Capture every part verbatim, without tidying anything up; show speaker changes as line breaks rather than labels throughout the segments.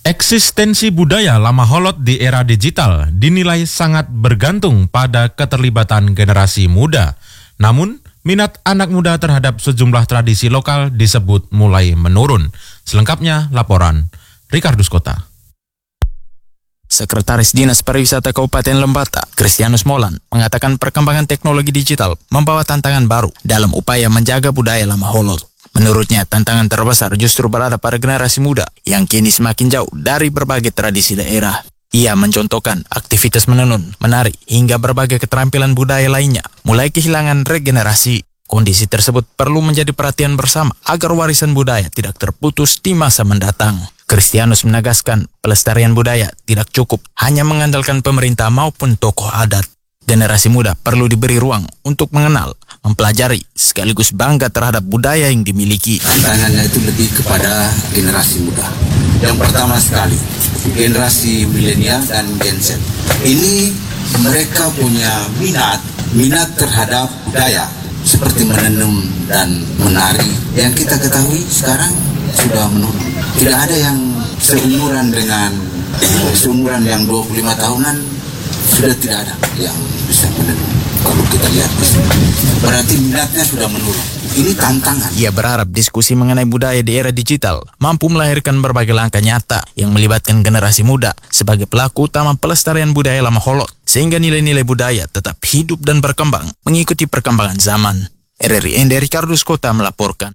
Eksistensi budaya lama holot di era digital dinilai sangat bergantung pada keterlibatan generasi muda. Namun, minat anak muda terhadap sejumlah tradisi lokal disebut mulai menurun. Selengkapnya laporan Ricardus Kota.
Sekretaris Dinas Pariwisata Kabupaten Lembata, Kristianus Molan, mengatakan perkembangan teknologi digital membawa tantangan baru dalam upaya menjaga budaya lama holot. Menurutnya, tantangan terbesar justru berada pada generasi muda yang kini semakin jauh dari berbagai tradisi daerah. Ia mencontohkan aktivitas menenun, menari, hingga berbagai keterampilan budaya lainnya mulai kehilangan regenerasi. Kondisi tersebut perlu menjadi perhatian bersama agar warisan budaya tidak terputus di masa mendatang. Kristianus menegaskan pelestarian budaya tidak cukup hanya mengandalkan pemerintah maupun tokoh adat. Generasi muda perlu diberi ruang untuk mengenal, mempelajari, sekaligus bangga terhadap budaya yang dimiliki.
Tantangannya itu lebih kepada generasi muda. Yang pertama sekali, generasi milenial dan Gen Z. Ini mereka punya minat, minat terhadap budaya, seperti menenun dan menari. Yang kita ketahui sekarang sudah menurun. Tidak ada yang seumuran dengan seumuran yang dua puluh lima tahunan, sudah tidak ada yang bisa menenun. Kalau kita lihat di sini, berarti minatnya sudah menurun. Ini tantangan.
Ia berharap diskusi mengenai budaya di era digital mampu melahirkan berbagai langkah nyata yang melibatkan generasi muda sebagai pelaku utama pelestarian budaya lama holot, sehingga nilai-nilai budaya tetap hidup dan berkembang mengikuti perkembangan zaman. R R I N D Ricardus Kota melaporkan.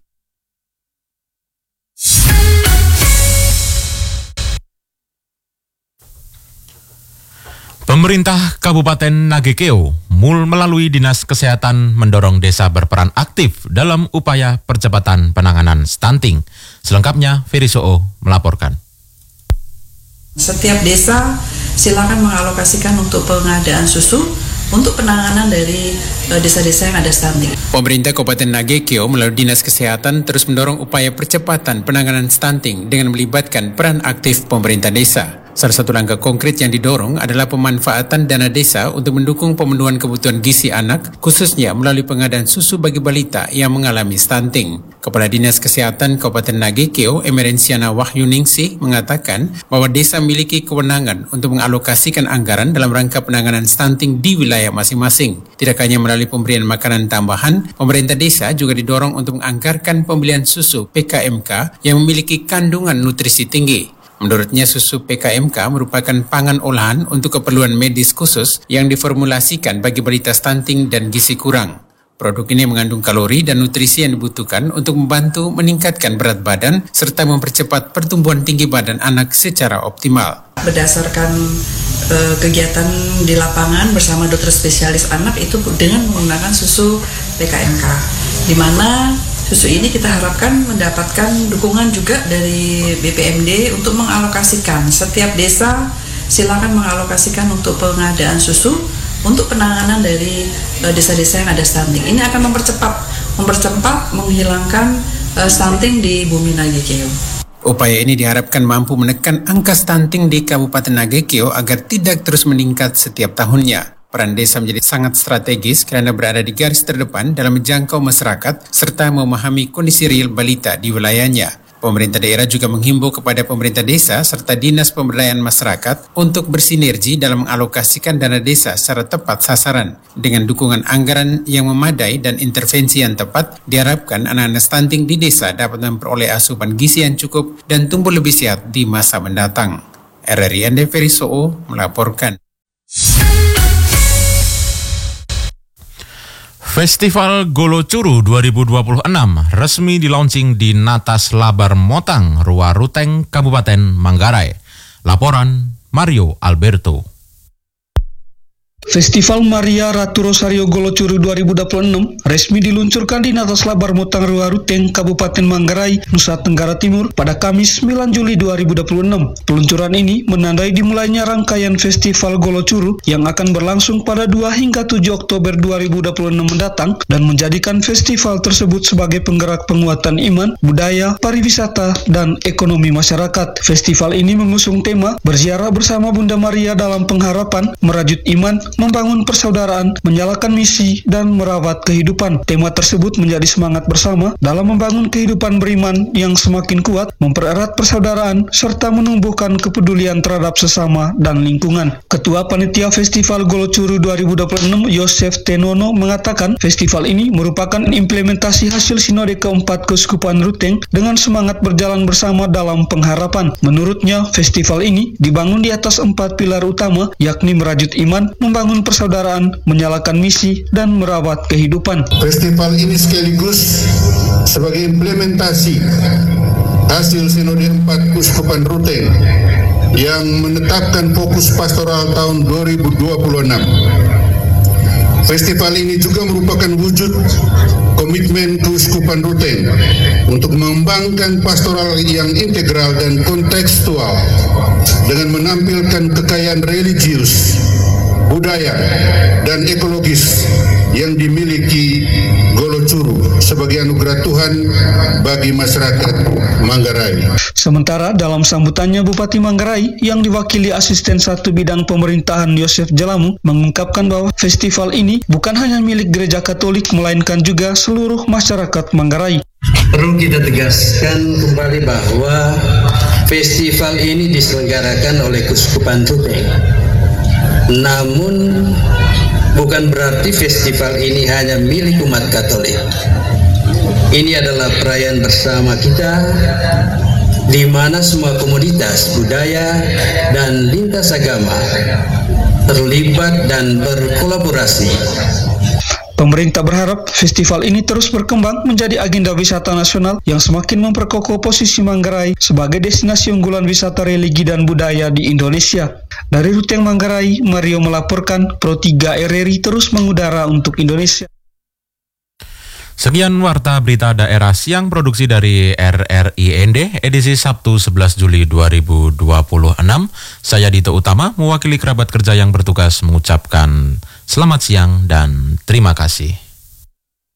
Pemerintah Kabupaten Nagekeo mul melalui Dinas Kesehatan mendorong desa berperan aktif dalam upaya percepatan penanganan stunting. Selengkapnya, Ferry Soo melaporkan.
Setiap desa silakan mengalokasikan untuk pengadaan susu untuk penanganan dari desa-desa yang ada stunting.
Pemerintah Kabupaten Nagekeo melalui Dinas Kesehatan terus mendorong upaya percepatan penanganan stunting dengan melibatkan peran aktif pemerintah desa. Salah satu langkah konkret yang didorong adalah pemanfaatan dana desa untuk mendukung pemenuhan kebutuhan gizi anak, khususnya melalui pengadaan susu bagi balita yang mengalami stunting. Kepala Dinas Kesehatan Kabupaten Nagekeo, Emerensiana Wahyuningsih, mengatakan bahwa desa memiliki kewenangan untuk mengalokasikan anggaran dalam rangka penanganan stunting di wilayah masing-masing. Tidak hanya melalui pemberian makanan tambahan, pemerintah desa juga didorong untuk menganggarkan pembelian susu P K M K yang memiliki kandungan nutrisi tinggi. Menurutnya, susu P K M K merupakan pangan olahan untuk keperluan medis khusus yang diformulasikan bagi balita stunting dan gizi kurang. Produk ini mengandung kalori dan nutrisi yang dibutuhkan untuk membantu meningkatkan berat badan serta mempercepat pertumbuhan tinggi badan anak secara optimal.
Berdasarkan uh, kegiatan di lapangan bersama dokter spesialis anak itu dengan menggunakan susu P K M K, di mana susu ini kita harapkan mendapatkan dukungan juga dari B P M D untuk mengalokasikan. Setiap desa silakan mengalokasikan untuk pengadaan susu untuk penanganan dari uh, desa-desa yang ada stunting. Ini akan mempercepat, mempercepat menghilangkan uh, stunting di bumi Nagekeo.
Upaya ini diharapkan mampu menekan angka stunting di Kabupaten Nagekeo agar tidak terus meningkat setiap tahunnya. Peran desa menjadi sangat strategis karena berada di garis terdepan dalam menjangkau masyarakat serta memahami kondisi real balita di wilayahnya. Pemerintah daerah juga menghimbau kepada pemerintah desa serta dinas pemberdayaan masyarakat untuk bersinergi dalam mengalokasikan dana desa secara tepat sasaran. Dengan dukungan anggaran yang memadai dan intervensi yang tepat, diharapkan anak-anak stunting di desa dapat memperoleh asupan gizi yang cukup dan tumbuh lebih sehat di masa mendatang. R R I N D Ferry Soo melaporkan.
Festival Golocuru dua ribu dua puluh enam resmi dilaunching di Natas Labar Motang, Rua Ruteng, Kabupaten Manggarai. Laporan Mario Alberto.
Festival Maria Ratu Rosario Golocuru dua ribu dua puluh enam resmi diluncurkan di Natas Labar Motang Rua Ruteng, Kabupaten Manggarai, Nusa Tenggara Timur pada Kamis sembilan Juli dua ribu dua puluh enam. Peluncuran ini menandai dimulainya rangkaian Festival Golocuru yang akan berlangsung pada dua hingga tujuh Oktober dua ribu dua puluh enam mendatang dan menjadikan festival tersebut sebagai penggerak penguatan iman, budaya, pariwisata, dan ekonomi masyarakat. Festival ini mengusung tema berziarah bersama Bunda Maria dalam pengharapan, merajut iman, membangun persaudaraan, menyalakan misi, dan merawat kehidupan. Tema tersebut menjadi semangat bersama dalam membangun kehidupan beriman yang semakin kuat, mempererat persaudaraan, serta menumbuhkan kepedulian terhadap sesama dan lingkungan. Ketua Panitia Festival Golocuru dua ribu dua puluh enam, Yosef Tenono, mengatakan festival ini merupakan implementasi hasil sinode keempat Keuskupan Ruteng dengan semangat berjalan bersama dalam pengharapan. Menurutnya, festival ini dibangun di atas empat pilar utama, yakni merajut iman, membangun persaudaraan, menyalakan misi, dan merawat kehidupan.
Festival ini sekaligus sebagai implementasi hasil sinode empat Keuskupan Ruteng yang menetapkan fokus pastoral tahun dua ribu dua puluh enam. Festival ini juga merupakan wujud komitmen Keuskupan Ruteng untuk mengembangkan pastoral yang integral dan kontekstual dengan menampilkan kekayaan religius, budaya, dan ekologis yang dimiliki Golocuru sebagai anugerah Tuhan bagi masyarakat Manggarai.
Sementara dalam sambutannya, Bupati Manggarai yang diwakili Asisten Satu Bidang Pemerintahan Yosef Jelamu mengungkapkan bahwa festival ini bukan hanya milik Gereja Katolik, melainkan juga seluruh masyarakat Manggarai.
Perlu kita tegaskan kembali bahwa festival ini diselenggarakan oleh Keuskupan Ruteng. Namun bukan berarti festival ini hanya milik umat Katolik. Ini adalah perayaan bersama kita, di mana semua komunitas, budaya, dan lintas agama terlibat dan berkolaborasi.
Pemerintah berharap festival ini terus berkembang menjadi agenda wisata nasional yang semakin memperkokoh posisi Manggarai sebagai destinasi unggulan wisata religi dan budaya di Indonesia. Dari Ruteng Manggarai, Mario melaporkan, Pro tiga R R I terus mengudara untuk Indonesia.
Sekian Warta Berita Daerah Siang produksi dari R R I N D edisi Sabtu sebelas Juli dua ribu dua puluh enam. Saya Dito Utama mewakili kerabat kerja yang bertugas mengucapkan selamat siang dan terima kasih.